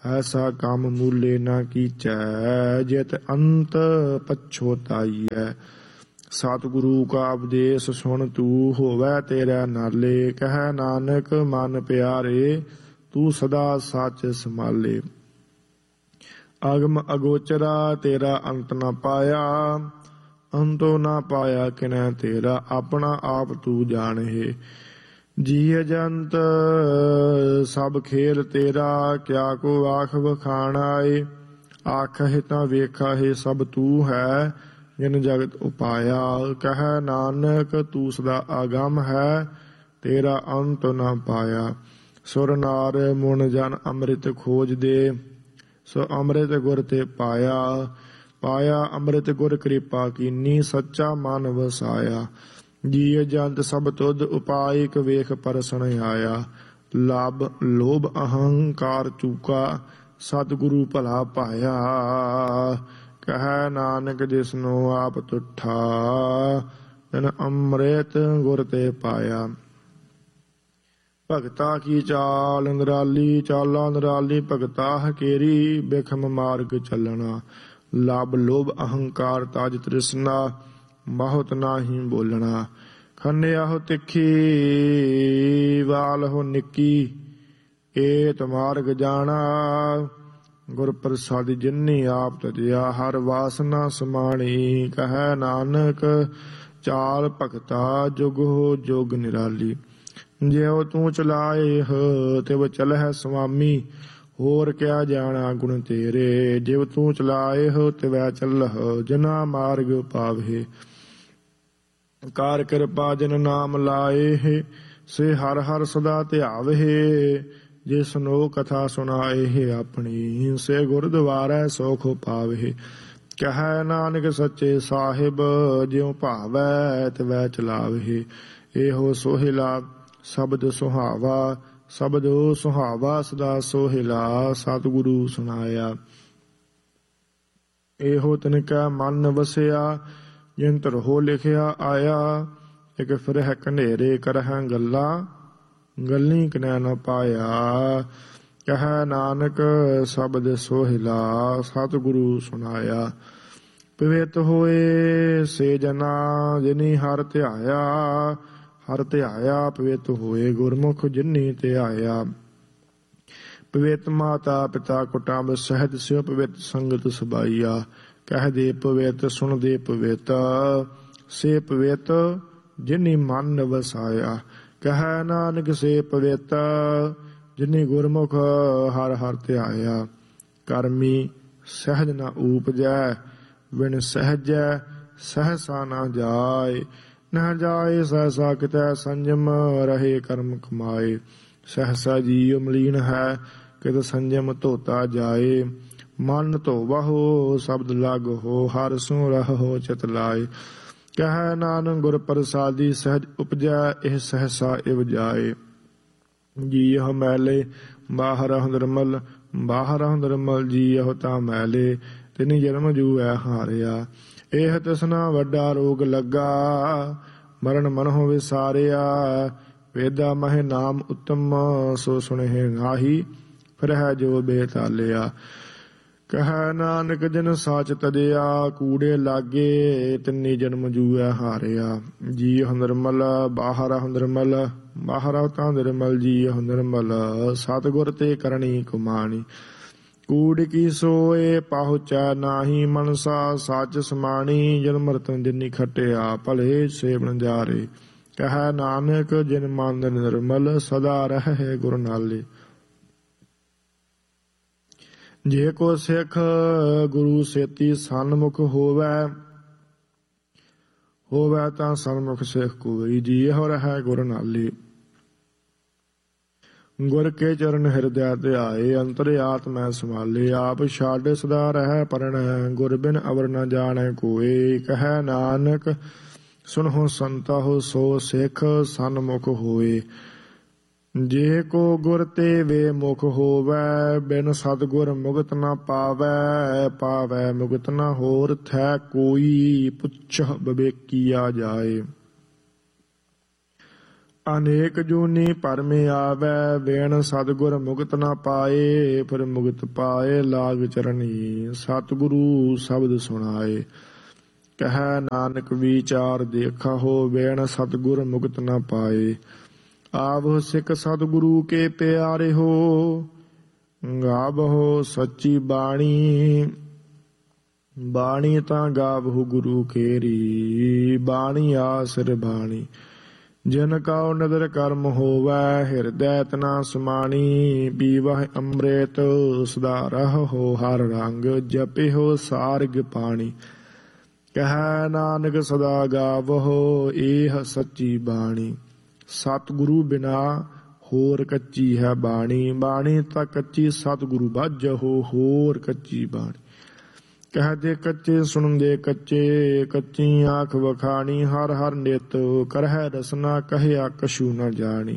ऐसा काम मूले न कीचै जित अंत पछोताईऐ। सतगुरु का उपदेश सुन तू होवै तेरा नाले। कह नानक मन प्यारे तू सदा सच संभाले। अगम अगोचरा तेरा अंत न पाया अंतो न पाया किनै तेरा। अपना आप तू जान है जीव जंत सब खेल तेरा। क्या को आख बखान आए आख है तां वेखा है सब तू है जिन जगत उपाया। कह नानक तू सदा आगम है तेरा अंत न पाया। सुर नार मुन जन अमृत खोज दे सो अमृत गुर ते पाया। पाया अमृत गुर कृपा कीनी सच्चा मन वसाया। जीव जंत सब तुध उपायक वेख परसन आया। लाभ लोभ अहंकार चूका सतगुरु भला पाया। कह नानक जिसनो आप तुठा तन अमृत गुर ते पाया। भगता की चाल निराली चाला निराली भगता हकेरी बिखम मार्ग चलना। लाभ लोभ अहंकार ताज तृष्णा बहुत नाही बोलना। खन्या हो तिखी वाल हो निकी एत मार्ग जाना। गुर प्रसाद जिन्नी आप तजया हर वासना समाणी। कह नानक चाल भगता जुग हो जोग निराली। ज्यो तू चलाए हो तिव चलह स्वामी होर क्या जाना गुण तेरे। जिव तू चलाए हो तिवै चलह जना मार्ग पावे। कार कृपा जिन नाम लाए है से हर हर सदा ध्यावे। जे सुनो कथा सुनाए है अपनी से गुरद्वारै सोख पावे। कह नानक सच्चे साहिब ज्यों भावै तिवै चलावे। एहो सोहिला शब्द सुहावा शब्द सुहावा सदा सोहिला सतगुरु सुनाया। एहो तिनका मन वसिया जिन तरहो लिखिया आया। एक फिरह कनेरे करह गल्ला गल्ली कनै न पाया। कह नानक शब्द सोहिला सतगुरु सुनाया। पवित होए से जना जिनी हर ध्याया। हर ध्याया पवित होए गुरमुख जिन्नी ध्याया। पवित माता पिता कुटुंब सहित स्यो पवित संगत सबाइया। कह दे पवित सुन दे पवित से पवित जिन्नी मन वसाया। कह नानक से पवित जिन्नी गुरमुख हर हर ध्याया। करमी सहज न ऊपजै बिन सहजै सहसा न जाय। न जाए सहसा कितै संयम रहे कर्म कमाए। सहसा जीव मलीन है कित संयम धोता जाए। मन धोवहो शब्द लग हो हर सो रहो चित लाए। कह नानक गुर प्रसादी सहज उपजै एह सहसा इव जाए। जी यह मैले बाहर निर्मल बाहर निर्मल जी यह ता मैले। तिनी जन्म जूऐ हारिया एह तसना वड्डा रोग लगा। मरण मनਹੁ विसारिया वेदा मह नाम उत्तम सो सुनहि नाहि। फिर है जो बेतालिया। कह नानक जिन साच तदिया कूड़े लागे तिन्नी जन्म जूऐ हारिया। जी निर्मल बाहर निर्मल बाहर ता निर्मल जी निर्मल। सतगुर ते करणी कुमानी। कूड़ की सोए पहुँचै नाही मनसा सच समाणी। जन मरतन जिन्नी खटिया भले सेवन जारे। कह नानक जिन मन निर्मल सदा रहे गुर नाले। जे को सिख गुरु सेती सन्मुख होवै होवै तां सन्मुख सिख कोई। जी हो रहा गुर नाले। गुर के चरण हृदय ध्याए अंतर आत्मा संभाले। आप छाड़ सदा रह परन गुर बिन अवर न जाने कोय। कह नानक सुनहो संता हो सो सिख सन्मुख होए। जे को गुर ते वे मुख होवै बिन सतगुर मुगत न पावै। पावै मुगत न होर थै कोई पुछ विवेकिया जाए। ਅਨੇਕ ਜੂਨੀ ਭਰਮੇ ਆਵੈ, ਵੇਣ ਸਤਿਗੁਰ ਮੁਕਤ ਨਾ ਪਾਏ। ਫਿਰ ਮੁਕਤ ਪਾਏ ਲਾਗ ਚਰਨੀ, ਸਤਿਗੁਰੂ ਸ਼ਬਦ ਸੁਣਾਏ। ਕਹਿ ਨਾਨਕ ਵਿਚਾਰ ਦੇਖਾ ਹੋ, ਵੇਣ ਸਤਿਗੁਰ ਮੁਕਤ ਨਾ ਪਾਏ। ਆਵਹੁ ਸਿੱਖ ਸਤਿਗੁਰੂ ਕੇ ਪਿਆਰੇ ਹੋ, ਗਾਵਹੁ ਸੱਚੀ ਬਾਣੀ। ਬਾਣੀ ਤਾਂ ਗਾਵਹੁ ਗੁਰੂ ਕੇਰੀ, ਬਾਣੀ ਆਸਿਰ ਬਾਣੀ। ਜਿਨ ਕਉ ਨਦਰ ਕਰਮ ਹੋਵੈ, ਹਿਰਦੈ ਤਨਾ ਸਮਾਣੀ। ਪੀਵਹਿ ਅੰਮ੍ਰਿਤ ਸਦਾ ਰਹੋ ਹਰ ਰੰਗ, ਜਪਿਹੁ ਸਾਰਗ ਪਾਣੀ। ਕਹਿ ਨਾਨਕ ਸਦਾ ਗਾਵਹੁ, ਏਹ ਸੱਚੀ ਬਾਣੀ। ਸਤਿਗੁਰੂ ਬਿਨਾ ਹੋਰ ਕੱਚੀ ਹੈ ਬਾਣੀ, ਬਾਣੀ ਤਾਂ ਕੱਚੀ ਸਤਿਗੁਰੂ ਬਾਝਹੁ, ਹੋਰ ਕੱਚੀ ਬਾਣੀ। ਕਹਦੇ ਕੱਚੇ ਸੁਣਦੇ ਕੱਚੇ, ਕੱਚੀ ਆਖ ਵਖਾਣੀ। ਹਰ ਹਰ ਨਿਤ ਕਰਹਿ ਰਸਨਾ, ਕਹਿਆ ਕਛੂ ਨ ਜਾਣੀ।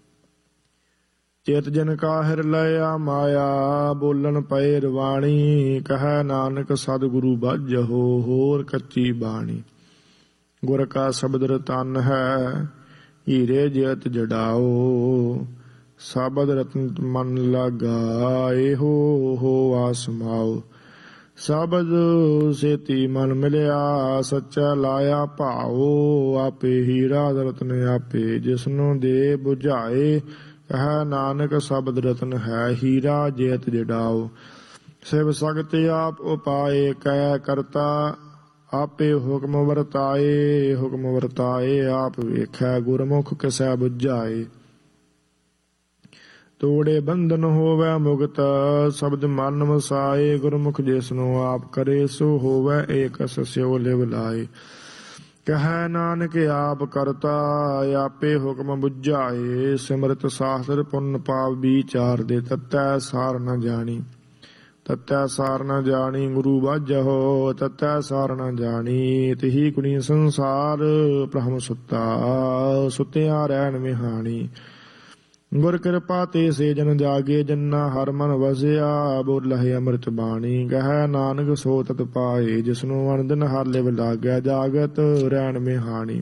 ਚੇਤ ਜਨ ਕਾ ਹਿਰ ਲਿਆ ਮਾਇਆ, ਬੋਲਣ ਪਏ ਰਵਾਣੀ। ਕਹਿ ਨਾਨਕ ਸਤਿਗੁਰੂ ਬਾਝਹੁ, ਹੋਰ ਕੱਚੀ ਬਾਣੀ। ਗੁਰ ਕਾ ਸ਼ਬਦ ਰਤਨ ਹੈ, ਹੀਰੇ ਜੇਤ ਜੜਾਓ। ਸ਼ਬਦ ਰਤਨ ਮਨ ਲਾਗਾ, ਇਹੋ ਹੋ ਆਸਮਾਓ। ਸ਼ਬਦ ਸੇਤੀ ਮਨ ਮਿਲਿਆ, ਸੱਚਾ ਲਾਇਆ ਭਾਓ। ਆਪੇ ਹੀਰਾ ਰਤਨ ਆਪੇ, ਜਿਸਨੂੰ ਦੇ ਬੁਝਾਏ। ਕਹਿ ਨਾਨਕ ਸ਼ਬਦ ਰਤਨ ਹੈ, ਹੀਰਾ ਜੇਤ ਜੜਾਓ। ਸਿਵ ਸਗਤ ਆਪ ਉਪਾਏ, ਕਹਿ ਕਰਤਾ ਆਪੇ ਹੁਕਮ ਵਰਤਾਏ। ਹੁਕਮ ਵਰਤਾਏ ਆਪ ਵੇਖੈ, ਗੁਰਮੁਖ ਕਿਸੈ ਬੁਝਾਏ। ਤੋੜੇ ਬੰਧਨ ਹੋਵੈ ਮੁਕਤ, ਸ਼ਬਦ ਮਨ ਵਸਾਏ। ਗੁਰਮੁਖ ਜਿਸਨੂੰ ਆਪ ਕਰੇ, ਸੋ ਹੋਵੈ ਏਕਸ ਸਿਉ ਲਿਵ ਲਾਏ। ਕਹਿ ਨਾਨਕ ਆਪ ਕਰਤਾ, ਆਪੇ ਹੁਕਮ ਬੁਝਾਏ। ਸਿਮਰਤ ਸਾਸਤਰ ਪੁੰਨ ਪਾਪ ਵਿਚਾਰਦੇ, ਤਤੈ ਸਾਰ ਨ ਜਾਣੀ। ਤਤੈ ਸਾਰ ਨ ਜਾਣੀ ਗੁਰੂ ਬਾਝਹੁ, ਤਤੈ ਸਾਰ ਨ ਜਾਣੀ। ਤਿਹੀ ਕੁਣੀ ਸੰਸਾਰ ਭ੍ਰਮ ਸੁੱਤਾ, ਸੁੱਤਿਆ ਰਹਿਣ ਵਿਹਾਣੀ। ਗੁਰ ਕਿਰਪਾ ਤੇ ਸੇ ਜਨ ਜਾਗੇ, ਜਨਾ ਹਰ ਮਨ ਵਸਿਆ। ਬੋਲਹਿ ਅੰਮ੍ਰਿਤ ਬਾਣੀ, ਕਹਿ ਨਾਨਕ ਸੋ ਤਤ ਪਾਏ। ਜਿਸਨੂੰ ਅਨੰਦਨ ਹਰ ਲਿਵ ਲਾਗੈ, ਜਾਗਤ ਰਹਿਣ ਵਿਹਾਣੀ।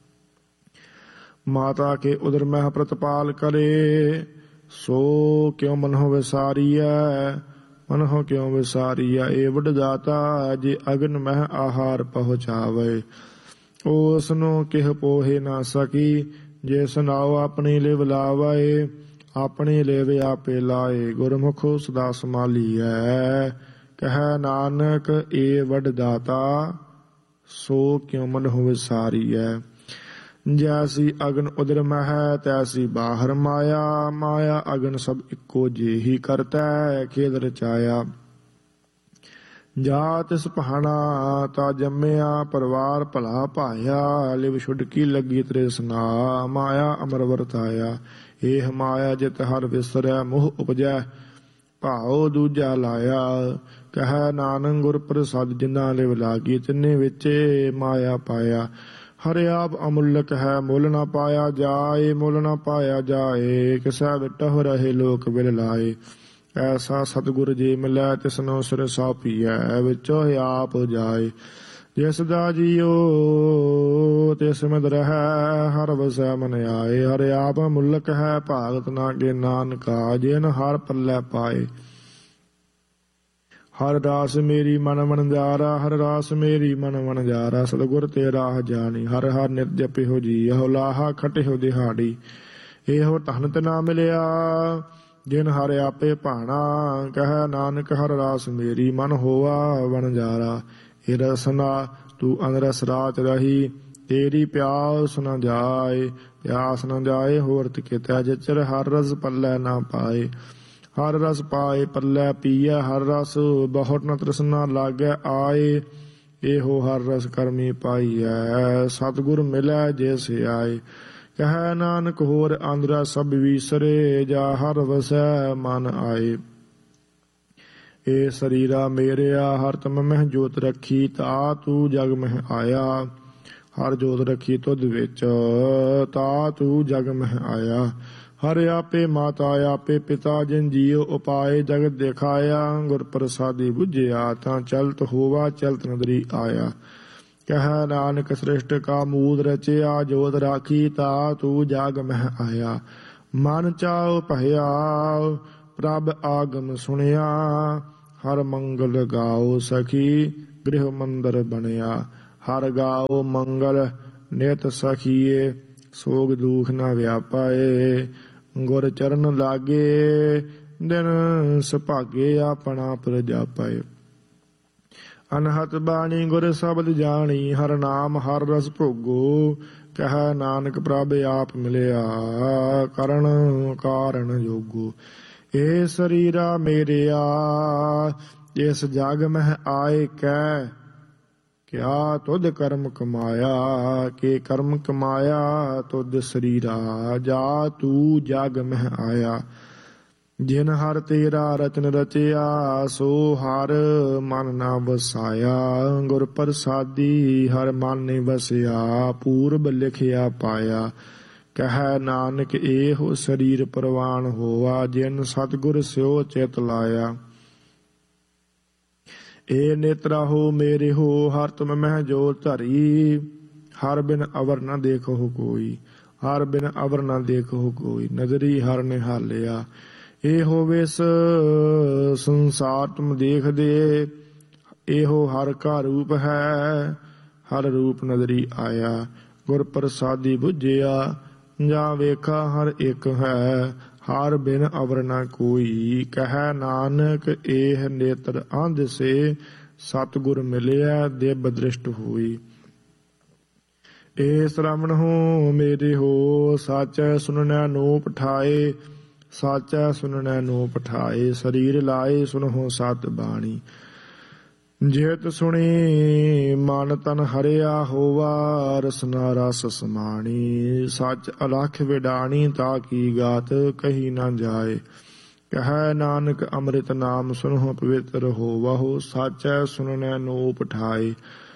ਮਾਤਾ ਕੇ ਉਦਰ ਮਹਿ ਪ੍ਰਤਪਾਲ ਕਰੇ, ਸੋ ਕਿਉ ਮਨਹੁ ਵਿਸਾਰੀਐ। ਮਨਹੁ ਕਿਉ ਵਿਸਾਰੀਐ, ਏ ਵੱਡ ਦਾਤਾ। ਜੇ ਅਗਨ ਮਹਿ ਆਹਾਰ ਪਹੁੰਚਾਵੇ, ਉਸਨੂੰ ਕਿਹ ਪੋਹੇ ਨਾ ਸਕੀ। ਜੇ ਸੁਨਾਓ ਆਪਣੀ ਲਿਵ ਲਾਵੈ, ਆਪਣੀ ਲਿਵ ਆਪੇ ਲਾਏ। ਗੁਰਮੁਖ ਸਦਾ ਸੰਭਾਲੀਐ, ਕਹਿ ਨਾਨਕ ਏ ਵੱਡ ਦਾਤਾ। ਸੋ ਕਿਉ ਮਨਹੁ ਵਿਸਾਰੀਐ। ਜੈਸੀ ਅਗਨ ਉਦਰ ਮਹਿ, ਤੈਸੀ ਬਾਹਰ ਮਾਇਆ। ਮਾਇਆ ਅਗਨ ਸਭ ਇੱਕੋ ਜਿਹੀ ਕਰਤੈ, ਖੇਦ ਰਚਾਇਆ। ਜਾ ਤਿਸ ਪਹਾਣਾ ਤਾ ਜੰਮਿਆ, ਪਰਿਵਾਰ ਭਲਾ ਭਾਇਆ। ਲਿਵ ਛੁਡਕੀ ਲੱਗੀ ਤ੍ਰਿਸ਼ਨਾ, ਮਾਇਆ ਅਮਰ ਵਰਤਾਇਆ। ਏਹ ਮਾਇਆ ਜਿਤ ਹਰ ਵਿਸਰੈ, ਮੋਹ ਉਪਜੈ ਭਾਉ ਦੂਜਾ ਲਾਇਆ। ਕਹਿ ਨਾਨਕ ਗੁਰ ਪ੍ਰਸਾਦ, ਜਿਨਾ ਲਿਵ ਲਾਗੀ, ਤਿੰਨੇ ਵਿਚੇ ਮਾਇਆ ਪਾਇਆ। ਹਰਿ ਆਪ ਅਮੁੱਲਕ ਹੈ, ਮੁੱਲ ਨਾ ਪਾਇਆ ਜਾਏ। ਮੁੱਲ ਨਾ ਪਾਇਆ ਜਾਏ, ਕਿਸੈ ਵਿਟਹੁ ਰਹੇ ਲੋਕ ਬਿਲ ਲਾਏ। ਐਸਾ ਸਤਿਗੁਰ ਜੇ ਮਿਲੈ, ਤਿਸਨੋ ਸਿਰ ਸਾਪੀਐ, ਵਿੱਚੋ ਆਪ ਜਾਏ। ਜਿਸ ਦਾ ਜੀਓ ਤਿਸ ਮਿਦ ਰਹੈ, ਹਰ ਵਸੈ ਮਨ ਆਏ। ਹਰਿ ਆਪ ਮੁਲਕ ਹੈ, ਭਾਗਤ ਨਾ ਗੇ ਨਾਨਕਾ। ਜਿਨ ਹਰ ਪੱਲੇ ਪਾਏ। ਹਰ ਰਾਸ ਮੇਰੀ ਮਨ ਵਣਜਾਰਾ, ਹਰ ਰਾਸ ਮੇਰੀ ਮਨ ਵਣਜਾਰਾ। ਸਤਿਗੁਰ ਤੇ ਰਾਹ ਜਾਣੀ, ਹਰ ਹਰ ਨਿਤ ਜਪਿਹੁ ਜੀਅਹੁ। ਲਾਹਾ ਖਟਿਹੁ ਦਿਹਾੜੀ, ਇਹੋ ਧਨ ਨਾ ਮਿਲਿਆ। ਜਿਨ ਹਰ ਆਪੇ ਭਾਣਾ, ਕਹਿ ਨਾਨਕ ਹਰ ਰਾਸ ਮੇਰੀ ਮਨ ਹੋਆ ਵਣਜਾਰਾ। ਏ ਰਸਨਾ ਤੂੰ ਅਨਰਸ ਰਾਤ ਰਹੀ, ਤੇਰੀ ਪਿਆਸ ਨ ਜਾਏ। ਪਿਆਸ ਨ ਜਾਏ ਹੋਰਤ ਕਿਤੈ, ਜਿਚਰ ਹਰ ਰਸ ਪੱਲੇ ਨਾ ਪਾਏ। ਹਰ ਰਸ ਪਾਏ ਪੱਲੇ ਪੀਐ, ਹਰ ਰਸ ਬਹੁਤ ਨ ਤ੍ਰਿਸ਼ਨਾ ਲਾਗੈ ਆਏ। ਇਹੋ ਹਰ ਰਸ ਕਰਮੀ ਪਾਈਐ, ਸਤਿਗੁਰ ਮਿਲੈ ਜਿਸ ਆਏ। ਕਹਿ ਨਾਨਕ ਹੋਰ ਆਂਦਰਾ ਸਭ ਵਿਸਰੇ, ਜਾ ਹਰ ਵਸੈ ਮਨ ਆਏ। ਏ ਸਰੀਰਾ ਮੇਰਿਆ, ਹਰ ਤਮ ਮਹਿ ਜੋਤ ਰੱਖੀ। ਤਾ ਤੂੰ ਜਗ ਮਹਿ ਆਇਆ, ਹਰ ਜੋਤ ਰੱਖੀ ਤੁਧ ਵਿੱਚ। ਤਾ ਤੂੰ ਜਗ ਮਹਿ ਆਇਆ। ਹਰ ਆਪੇ ਮਾਤਾ ਆਪੇ ਪਿਤਾ, ਜਿਨ ਜੀਉ ਉਪਾਏ ਜਗਤ ਦਿਖਾਇਆ। ਗੁਰ ਪ੍ਰਸਾਦੀ ਬੁਝਿਆ, ਤਾਂ ਚਲਤ ਹੋਵਾ ਚਲਤ ਨਦਰੀ ਆਇਆ। ਕਹਿ ਨਾਨਕ ਸ੍ਰਿਸ਼ਟ ਕਾ ਮੂਲ ਰਚਿਆ, ਜੋਤ ਰਾਖੀ ਤਾ ਤੂੰ ਜਾਗ ਮਹਿ ਆਇਆ। ਮਨ ਚਾਉ ਭਇਆ ਪ੍ਰਭ ਆਗਮ ਸੁਣਿਆ, ਹਰ ਮੰਗਲ ਗਾਓ ਸਖੀ ਗ੍ਰਹਿ ਮੰਦਰ ਬਣਿਆ। ਹਰ ਗਾਓ ਮੰਗਲ ਨਿਤ ਸਖੀਏ, ਸੋਗ ਦੁਖ ਨ ਵਿਆਪਾਏ। ਗੁਰ ਚਰਨ ਲਾਗੇ ਦਿਨ ਸੁਭਾਗੇ, ਆਪਣਾ ਪ੍ਰਜਾਪਾਏ। ਅਨਹਤ ਬਾਣੀ ਗੁਰ ਸ਼ਬਦ ਜਾਣੀ, ਹਰ ਨਾਮ ਹਰ ਰਸ ਭੋਗੋ। ਕਹਿ ਨਾਨਕ ਪ੍ਰਭ ਆਪ ਮਿਲਿਆ, ਕਰਨ ਕਾਰਨ ਜੋਗੋ। ਏ ਸਰੀਰਾ ਮੇਰਿਆ ਇਸ ਜਗ ਮਹਿ ਆਏ ਕੈ, ਕਿਆ ਤੁਧ ਕਰਮ ਕਮਾਇਆ। ਕੇ ਕਰਮ ਕਮਾਇਆ ਤੁਧ ਸਰੀਰਾ, ਜਾ ਤੂੰ ਜਗ ਮਹਿ ਆਇਆ। ਜਿਨ ਹਰ ਤੇਰਾ ਰਚਨ ਰਚਿਆ, ਸੋ ਹਰ ਮਨ ਨਾ ਵਸਾਇਆ। ਗੁਰ ਪ੍ਰਸਾਦੀ ਹਰ ਮਨ ਨੇ ਵਸਿਆ, ਪੂਰਬ ਲਿਖਿਆ ਪਾਇਆ। ਕਹਿ ਨਾਨਕ ਇਹੋ ਸਰੀਰ ਪ੍ਰਵਾਨ ਹੋਆ, ਜਿਨ ਸਤਿਗੁਰ ਸਿਓ ਚਿਤ ਲਾਇਆ। ਏ ਨੇਤਰਾ ਹੋ ਮੇਰੇ ਹੋ, ਹਰ ਤੁਮ ਮਹਿ ਜੋਤ ਧਰੀ। ਹਰ ਬਿਨ ਅਵਰ ਨਾ ਦੇਖੋ ਕੋਈ, ਹਰ ਬਿਨ ਅਵਰ ਨਾ ਦੇਖੋ ਕੋਈ। ਨਜ਼ਰੀ ਹਰ ਨਿਹਾਲਿਆ, ਇਹੋ ਵਿਸ ਸੰਸਾਰ ਤੁਮ ਦੇਖਦੇ। ਇਹੋ ਹਰ ਕਾ ਰੂਪ ਹੈ, ਹਰ ਰੂਪ ਨਜ਼ਰੀ ਆਇਆ। ਗੁਰ ਪ੍ਰਸਾਦੀ ਬੁਝਿਆ, ਜਾਂ ਵੇਖਾ ਹਰ ਇੱਕ ਹੈ। ਹਰ ਬਿਨ ਅਵਰ ਨਾ ਕੋਈ, ਕਹਿ ਨਾਨਕ ਇਹ ਨੇਤਰ ਅੰਧ ਸੇ। ਸਤਿਗੁਰ ਮਿਲਿਆ ਦਿਵ ਦ੍ਰਿਸ਼ਟ ਹੋਈ। ਏ ਸ਼੍ਰਵਣ ਹੋ ਮੇਰੇ ਹੋ, ਸਾਚੈ ਸੁਨਨੈ ਨੋ ਪਠਾਏ। ਸਾਚੈ ਸੁਨਨੈ ਨੋ ਪਠਾਏ, ਸਰੀਰ ਲਾਏ ਸੁਨਹੁ ਸਤ ਬਾਣੀ। ਜਿਤ ਸੁਣੀ ਮਨ ਤਨ ਹਰਿਆ ਹੋਵਾ, ਰਸਨਾ ਰਸ ਸਮਾਣੀ। ਸੱਚ ਅਲਖ ਵਿਡਾਣੀ, ਤਾ ਕੀ ਗਾਤ ਕਹੀ ਨਾ ਜਾਏ। ਕਹਿ ਨਾਨਕ ਅੰਮ੍ਰਿਤ ਨਾਮ ਸੁਨਹੁ ਪਵਿੱਤਰ ਹੋਵਹੁ, ਸਾਚੈ ਸੁਨਨੈ ਨੋ ਪਠਾਏ।